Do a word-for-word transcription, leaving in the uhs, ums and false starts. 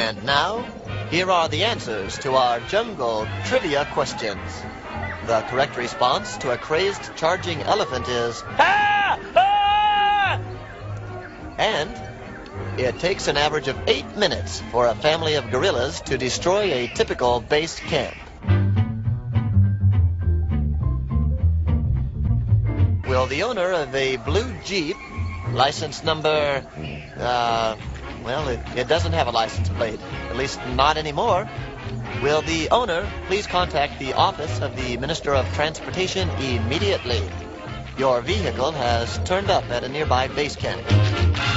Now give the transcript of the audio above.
And now, here are the answers to our jungle trivia questions. The correct response to a crazed charging elephant is Ah! Ah! and it takes an average of eight minutes for a family of gorillas to destroy a typical base camp. Will the owner of a blue Jeep, license number, uh, well, it, it doesn't have a license plate, at least not anymore. Will the owner please contact the office of the Minister of Transportation immediately? Your vehicle has turned up at a nearby base camp.